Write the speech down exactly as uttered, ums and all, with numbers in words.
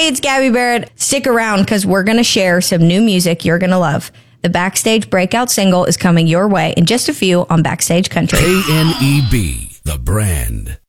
Hey, it's Gabby Barrett. Stick around because we're going to share some new music you're going to love. The Backstage breakout single is coming your way in just a few on Backstage Country. K N E B, the brand.